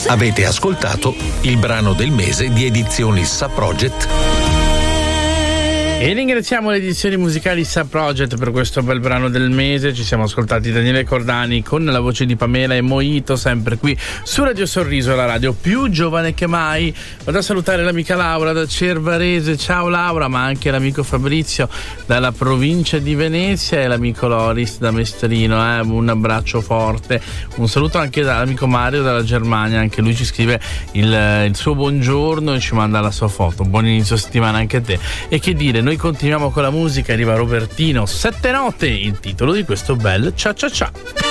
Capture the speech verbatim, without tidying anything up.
Avete ascoltato il brano del mese di Edizioni Subproject. E ringraziamo le edizioni musicali Subproject per questo bel brano del mese. Ci siamo ascoltati Daniele Cordani con la voce di Pamela e Mojito, sempre qui su Radio Sorriso, la radio più giovane che mai. Vado a salutare l'amica Laura da Cervarese, ciao Laura, ma anche l'amico Fabrizio dalla provincia di Venezia e l'amico Loris da Mestrino, eh? Un abbraccio forte, un saluto anche dall'amico Mario dalla Germania, anche lui ci scrive il, il suo buongiorno e ci manda la sua foto. Buon inizio settimana anche a te. E che dire, noi continuiamo con la musica, arriva Robertino, Sette note, il titolo di questo bel Cia Cia Cia.